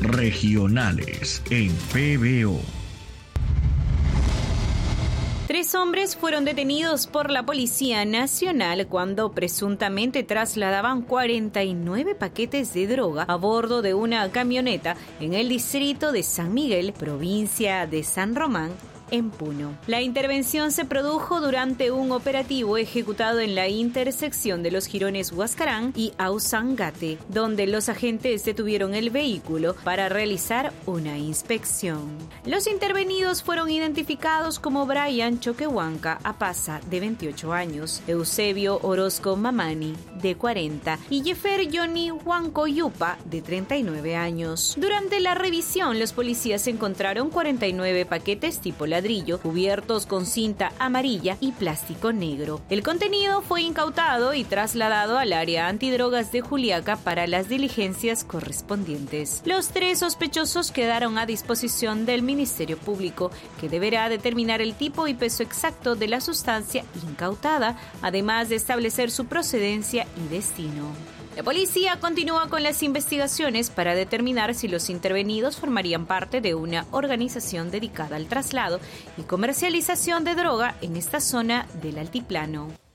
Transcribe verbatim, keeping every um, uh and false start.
regionales en P B O. Tres hombres fueron detenidos por la Policía Nacional cuando presuntamente trasladaban cuarenta y nueve paquetes de droga a bordo de una camioneta en el distrito de San Miguel, provincia de San Román, en Puno. La intervención se produjo durante un operativo ejecutado en la intersección de los jirones Huascarán y Ausangate, donde los agentes detuvieron el vehículo para realizar una inspección. Los intervenidos fueron identificados como Brian Choquehuanca Apaza, de veintiocho años, Eusebio Orozco Mamani, de cuarenta, y Jefer Johnny Huanco Yupa, de treinta y nueve años. Durante la revisión, los policías encontraron cuarenta y nueve paquetes tipo ladrillo, cubiertos con cinta amarilla y plástico negro. El contenido fue incautado y trasladado al área antidrogas de Juliaca para las diligencias correspondientes. Los tres sospechosos quedaron a disposición del Ministerio Público, que deberá determinar el tipo y peso exacto de la sustancia incautada, además de establecer su procedencia y destino. La policía continúa con las investigaciones para determinar si los intervenidos formarían parte de una organización dedicada al traslado y comercialización de droga en esta zona del altiplano.